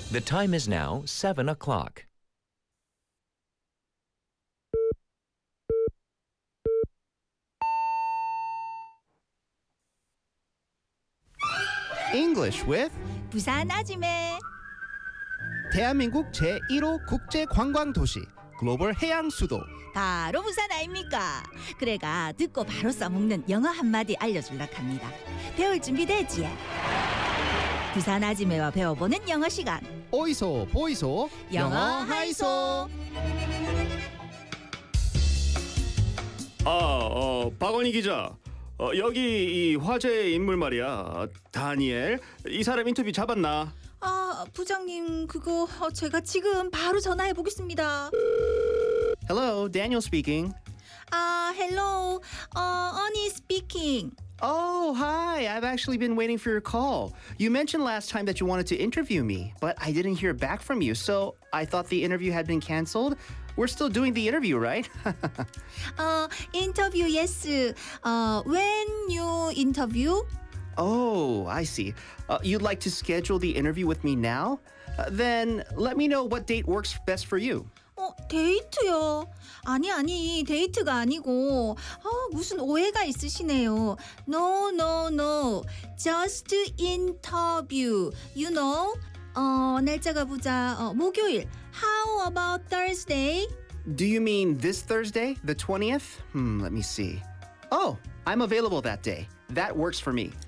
The time is now 7 o'clock. English with 부산 아지매. 대한민국 제1호 국제관광도시 글로벌 해양 수도. 바로 부산 아닙니까? 그래가 듣고 바로 써먹는 영어 한마디 알려줄라 합니다. 배울 준비 됐지? 부산 아지매와 배워보는 영어 시간. 어이소 보이소 영어 하이소. 박원희 기자. 여기 이 화제의 인물 말이야. 다니엘. 이 사람 인터뷰 잡았나? 부장님 그거 제가 지금 바로 전화해 보겠습니다. Hello, Daniel speaking. hello. Ani speaking. Oh, hi. I've actually been waiting for your call. You mentioned last time that you wanted to interview me, but I didn't hear back from you, so I thought the interview had been canceled. We're still doing the interview, right? Interview, yes. When you interview? Oh, I see. You'd like to schedule the interview with me now? Then let me know what date works best for you. 데이트요? 아니, 데이트가 아니고 무슨 오해가 있으시네요. No. Just interview. You know? 날짜가 보자. 목요일. How about Thursday? Do you mean this Thursday, the 20th? Let me see. Oh, I'm available that day. That works for me.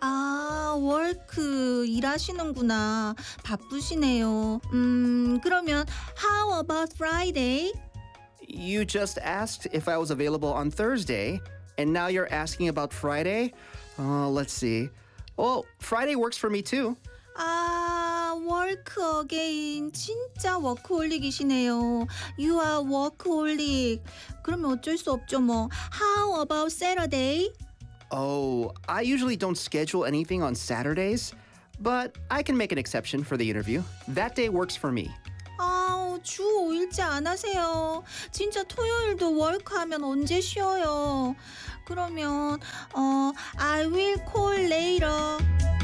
work 일하시는구나. 바쁘시네요. 그러면 how about Friday? You just asked if I was available on Thursday, and now you're asking about Friday? Let's see. Well, Friday works for me too. work again. 진짜 워크홀릭이시네요. You are workaholic. 그러면 어쩔 수 없죠 뭐. How about Saturday? Oh, I usually don't schedule anything on Saturdays, but I can make an exception for the interview. That day works for me. 주 5일째 안 하세요. 진짜 토요일도 워크하면 언제 쉬어요? 그러면 I will call later.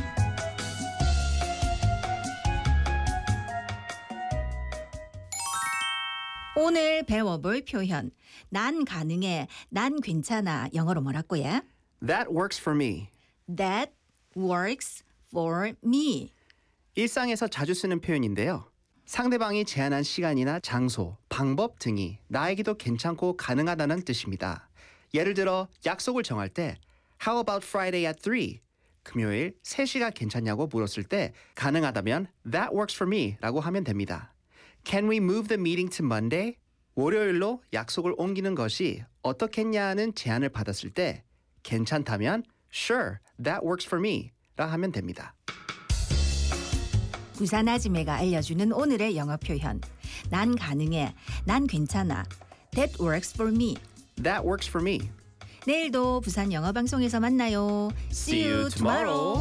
오늘 배워볼 표현. 난 가능해, 난 괜찮아. 영어로 뭐라고요? That works for me. That works for me. 일상에서 자주 쓰는 표현인데요. 상대방이 제안한 시간이나 장소, 방법 등이 나에게도 괜찮고 가능하다는 뜻입니다. 예를 들어 약속을 정할 때 How about Friday at 3? 금요일 3시가 괜찮냐고 물었을 때 가능하다면 That works for me 라고 하면 됩니다. Can we move the meeting to Monday? 월요일로 약속을 옮기는 것이 어떻겠냐는 제안을 받았을 때 괜찮다면 Sure, that works for me 라 하면 됩니다. 부산 아지매가 알려주는 오늘의 영어 표현. 난 가능해, 난 괜찮아. That works for me. That works for me. 내일도 부산 영어 방송에서 만나요. See you tomorrow.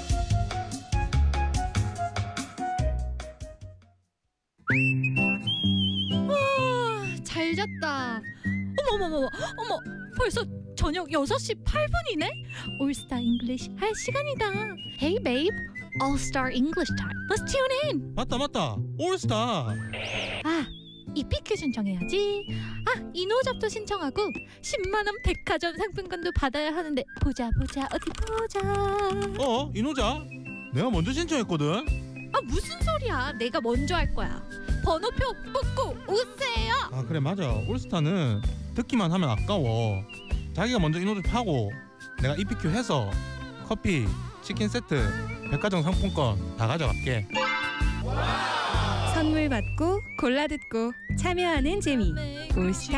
잘 잤다. 어머, 벌써 저녁 6시 8분이네? 올스타 잉글리시 할 시간이다. Hey babe, All Star English time. Let's tune in. 맞다. 올스타. EPQ 신청해야지. 이노잡도 신청하고 10만 원 백화점 상품권도 받아야 하는데 보자 어디 보자. 이노자. 내가 먼저 신청했거든. 무슨 소리야? 내가 먼저 할 거야. 번호표 뽑고 오세요. 그래 맞아. 올스타는 듣기만 하면 아까워. 자기가 먼저 이노잡하고 내가 EPQ 해서 커피, 치킨 세트, 백화점 상품권 다 가져갈게. 선물 받고 골라 듣고 참여하는 재미. 올스타